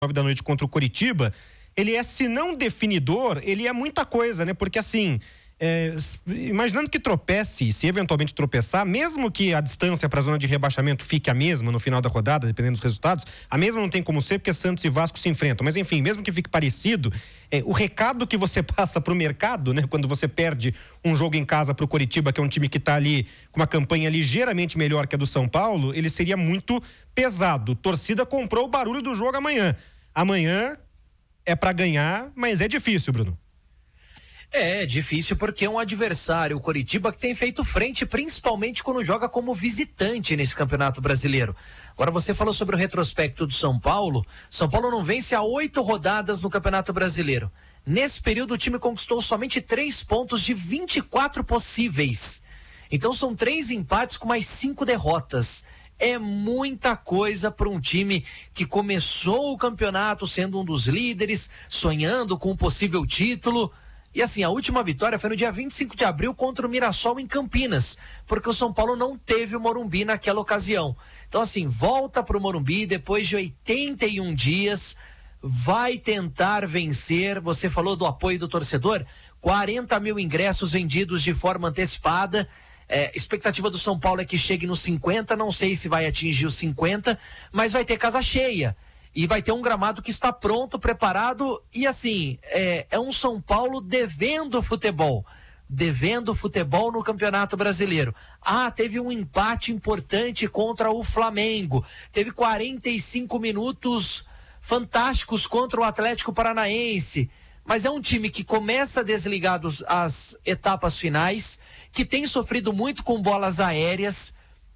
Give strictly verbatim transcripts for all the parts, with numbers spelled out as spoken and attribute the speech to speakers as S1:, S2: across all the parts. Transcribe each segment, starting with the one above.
S1: nove da noite contra o Coritiba, ele é, se não definidor, ele é muita coisa, né? Porque assim, é, imaginando que tropece, se eventualmente tropeçar, mesmo que a distância para a zona de rebaixamento fique a mesma no final da rodada, dependendo dos resultados, a mesma não tem como ser, porque Santos e Vasco se enfrentam. Mas enfim, mesmo que fique parecido, é, o recado que você passa para o mercado, né? Quando você perde um jogo em casa para o Coritiba, que é um time que está ali com uma campanha ligeiramente melhor que a do São Paulo, ele seria muito pesado. Torcida comprou o barulho do jogo amanhã. Amanhã é para ganhar, mas é difícil, Bruno.
S2: É, difícil porque é um adversário, o Coritiba, que tem feito frente, principalmente quando joga como visitante nesse Campeonato Brasileiro. Agora você falou sobre o retrospecto do São Paulo. São Paulo não vence há oito rodadas no Campeonato Brasileiro. Nesse período o time conquistou somente três pontos de vinte e quatro possíveis. Então são três empates com mais cinco derrotas. É muita coisa para um time que começou o campeonato sendo um dos líderes, sonhando com um possível título. E assim, a última vitória foi no dia vinte e cinco de abril contra o Mirassol em Campinas, porque o São Paulo não teve o Morumbi naquela ocasião. Então assim, volta para o Morumbi depois de oitenta e um dias, vai tentar vencer. Você falou do apoio do torcedor, quarenta mil ingressos vendidos de forma antecipada. É, expectativa do São Paulo é que chegue nos cinquenta, não sei se vai atingir os cinquenta, mas vai ter casa cheia. E vai ter um gramado que está pronto, preparado, e assim, é, é um São Paulo devendo futebol. Devendo futebol no Campeonato Brasileiro. Ah, teve um empate importante contra o Flamengo. Teve quarenta e cinco minutos fantásticos contra o Atlético Paranaense. Mas é um time que começa desligados as etapas finais, que tem sofrido muito com bolas aéreas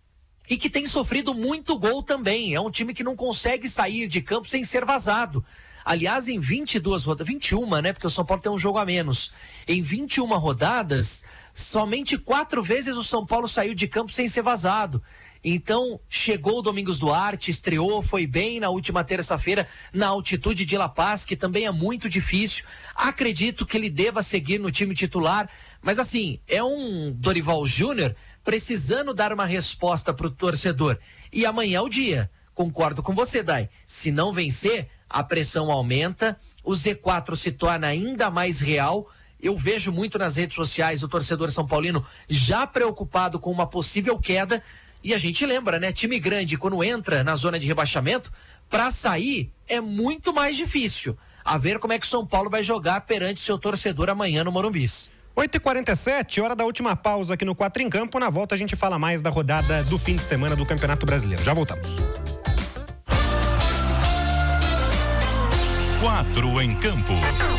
S2: e que tem sofrido muito gol também. É um time que não consegue sair de campo sem ser vazado. Aliás, em vinte e duas rodadas, vinte e uma, né? Porque o São Paulo tem um jogo a menos. Em vinte e uma rodadas, somente quatro vezes o São Paulo saiu de campo sem ser vazado. Então, chegou o Domingos Duarte, estreou, foi bem na última terça-feira na altitude de La Paz, que também é muito difícil. Acredito que ele deva seguir no time titular, mas assim, é um Dorival Júnior precisando dar uma resposta para o torcedor. E amanhã é o dia. Concordo com você, Dai. Se não vencer, a pressão aumenta, o Z quatro se torna ainda mais real. Eu vejo muito nas redes sociais o torcedor são paulino já preocupado com uma possível queda. E a gente lembra, né? Time grande, quando entra na zona de rebaixamento, para sair é muito mais difícil. A ver como é que o São Paulo vai jogar perante seu torcedor amanhã no Morumbi.
S1: oito e quarenta e sete, hora da última pausa aqui no Quatro em Campo. Na volta a gente fala mais da rodada do fim de semana do Campeonato Brasileiro. Já voltamos.
S3: Quatro em Campo.